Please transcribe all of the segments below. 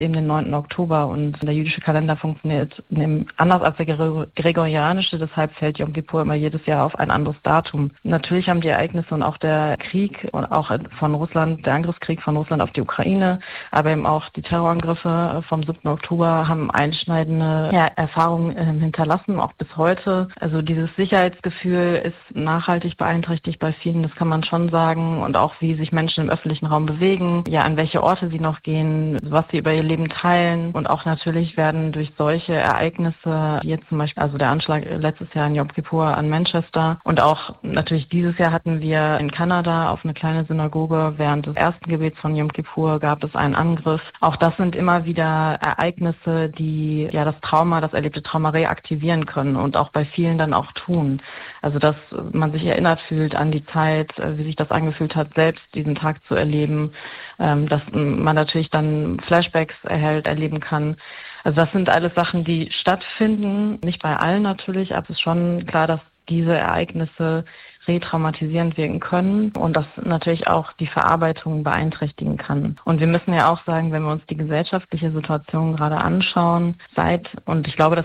eben den 9. Oktober und der jüdische Kalender funktioniert anders als der gregorianische, deshalb fällt Yom Kippur immer jedes Jahr auf ein anderes Datum. Natürlich haben die Ereignisse und auch der Krieg und auch von Russland, der Angriffskrieg von Russland auf die Ukraine, aber eben auch die Terrorangriffe vom 7. Oktober haben einschneidende Erfahrungen hinterlassen, auch bis heute. Also dieses Sicherheitsgefühl ist nachhaltig beeinträchtigt bei vielen, das kann man schon sagen, und auch wie sich Menschen im öffentlichen Raum bewegen, an welche Orte sie noch gehen, was sie über ihr Leben teilen, und auch natürlich werden durch solche Ereignisse, wie jetzt zum Beispiel also der Anschlag letztes Jahr in Yom Kippur an Manchester, und auch natürlich dieses Jahr hatten wir in Kanada auf eine kleine Synagoge während des ersten Gebets von Yom Kippur gab es einen Angriff. Auch das sind immer wieder Ereignisse, die das erlebte Trauma reaktivieren können und auch bei vielen dann auch tun. Also dass man sich erinnert fühlt an die Zeit, wie sich das angefühlt hat, selbst diesen Tag zu erleben, dass man natürlich dann Flashbacks erleben kann. Also das sind alles Sachen, die stattfinden, nicht bei allen natürlich, aber es ist schon klar, dass diese Ereignisse retraumatisierend wirken können und das natürlich auch die Verarbeitung beeinträchtigen kann. Und wir müssen ja auch sagen, wenn wir uns die gesellschaftliche Situation gerade anschauen, und ich glaube, das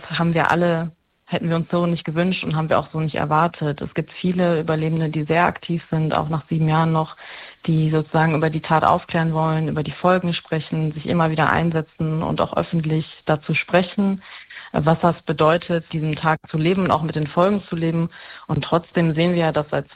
hätten wir uns so nicht gewünscht und haben wir auch so nicht erwartet. Es gibt viele Überlebende, die sehr aktiv sind, auch nach 7 Jahren noch, die sozusagen über die Tat aufklären wollen, über die Folgen sprechen, sich immer wieder einsetzen und auch öffentlich dazu sprechen, was das bedeutet, diesen Tag zu leben und auch mit den Folgen zu leben. Und trotzdem sehen wir ja, dass seit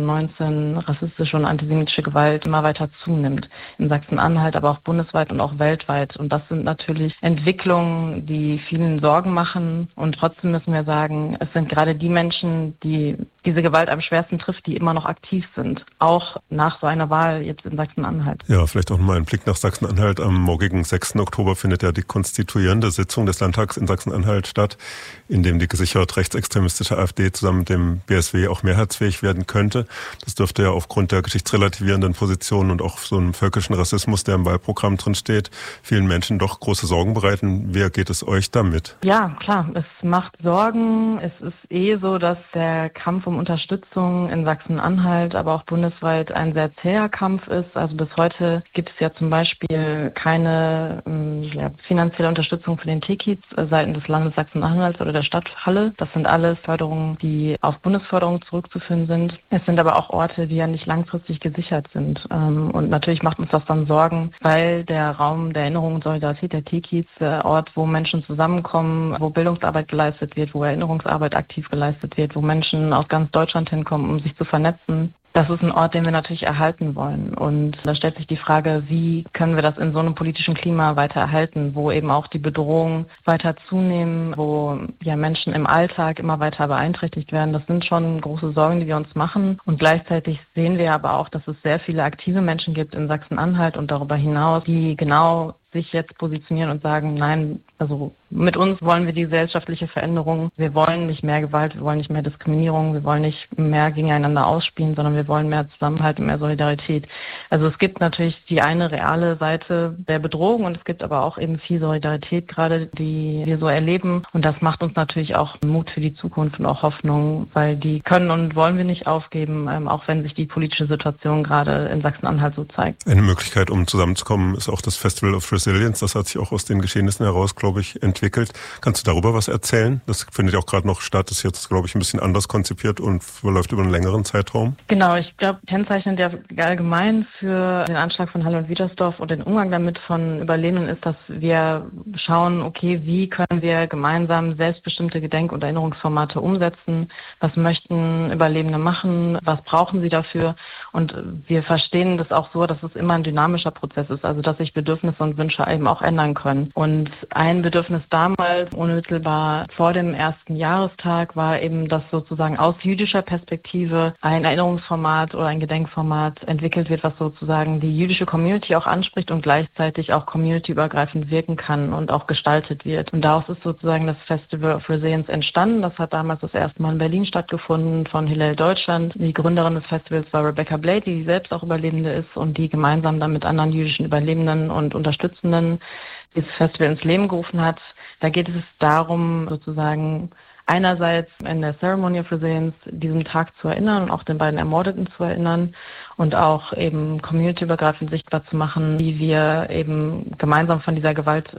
2019 rassistische und antisemitische Gewalt immer weiter zunimmt. In Sachsen-Anhalt, aber auch bundesweit und auch weltweit. Und das sind natürlich Entwicklungen, die vielen Sorgen machen. Und trotzdem müssen wir sagen, es sind gerade die Menschen, die diese Gewalt am schwersten trifft, die immer noch aktiv sind. Auch nach so einer Wahl jetzt in Sachsen-Anhalt. Ja, vielleicht auch mal ein Blick nach Sachsen-Anhalt. Am morgigen 6. Oktober findet ja die konstituierende Sitzung des Landtags in Sachsen-Anhalt statt, in dem die gesichert rechtsextremistische AfD zusammen mit dem BSW auch mehrheitsfähig werden könnte. Das dürfte ja aufgrund der geschichtsrelativierenden Positionen und auch so einem völkischen Rassismus, der im Wahlprogramm drin steht, vielen Menschen doch große Sorgen bereiten. Wie geht es euch damit? Ja, klar, es macht Sorgen. Es ist so, dass der Kampf um Unterstützung in Sachsen-Anhalt, aber auch bundesweit ein sehr zäher Kampf ist. Also bis heute gibt es ja zum Beispiel keine finanzielle Unterstützung für den T-Kiez seitens des Landes Sachsen-Anhalt oder der Stadt Halle. Das sind alles Förderungen, die auf Bundesförderung zurückzuführen sind. Es sind aber auch Orte, die ja nicht langfristig gesichert sind. Und natürlich macht uns das dann Sorgen, weil der Raum der Erinnerung und Solidarität, der T-Kiez, der Ort, wo Menschen zusammenkommen, wo Bildungsarbeit geleistet wird, wo Erinnerungsarbeit aktiv geleistet wird, wo Menschen aus ganz Deutschland hinkommen, um sich zu vernetzen. Das ist ein Ort, den wir natürlich erhalten wollen. Und da stellt sich die Frage, wie können wir das in so einem politischen Klima weiter erhalten, wo eben auch die Bedrohungen weiter zunehmen, wo Menschen im Alltag immer weiter beeinträchtigt werden. Das sind schon große Sorgen, die wir uns machen. Und gleichzeitig sehen wir aber auch, dass es sehr viele aktive Menschen gibt in Sachsen-Anhalt und darüber hinaus, die genau sich jetzt positionieren und sagen, nein, also mit uns wollen wir die gesellschaftliche Veränderung. Wir wollen nicht mehr Gewalt, wir wollen nicht mehr Diskriminierung, wir wollen nicht mehr gegeneinander ausspielen, sondern wir wollen mehr Zusammenhalt und mehr Solidarität. Also es gibt natürlich die eine reale Seite der Bedrohung und es gibt aber auch eben viel Solidarität gerade, die wir so erleben. Und das macht uns natürlich auch Mut für die Zukunft und auch Hoffnung, weil die können und wollen wir nicht aufgeben, auch wenn sich die politische Situation gerade in Sachsen-Anhalt so zeigt. Eine Möglichkeit, um zusammenzukommen, ist auch das Festival of Resilience. Das hat sich auch aus den Geschehnissen heraus, glaube ich, entwickelt. Kannst du darüber was erzählen? Das findet ja auch gerade noch statt, ist jetzt, glaube ich, ein bisschen anders konzipiert und verläuft über einen längeren Zeitraum. Genau, ich glaube, kennzeichnend ja allgemein für den Anschlag von Halle und Wiedersdorf und den Umgang damit von Überlebenden ist, dass wir schauen, okay, wie können wir gemeinsam selbstbestimmte Gedenk- und Erinnerungsformate umsetzen? Was möchten Überlebende machen? Was brauchen sie dafür? Und wir verstehen das auch so, dass es immer ein dynamischer Prozess ist, also dass sich Bedürfnisse und Wünsche eben auch ändern können. Und ein Bedürfnis damals, unmittelbar vor dem ersten Jahrestag, war eben, dass sozusagen aus jüdischer Perspektive ein Erinnerungsformat oder ein Gedenkformat entwickelt wird, was sozusagen die jüdische Community auch anspricht und gleichzeitig auch communityübergreifend wirken kann und auch gestaltet wird. Und daraus ist sozusagen das Festival of Resilience entstanden. Das hat damals das erste Mal in Berlin stattgefunden von Hillel Deutschland. Die Gründerin des Festivals war Rebecca Blade, die selbst auch Überlebende ist und die gemeinsam dann mit anderen jüdischen Überlebenden und Unterstützenden dieses Festival ins Leben gerufen hat. Da geht es darum, sozusagen einerseits in der Ceremony of Resilience diesen Tag zu erinnern und auch den beiden Ermordeten zu erinnern und auch eben communityübergreifend sichtbar zu machen, wie wir eben gemeinsam von dieser Gewalt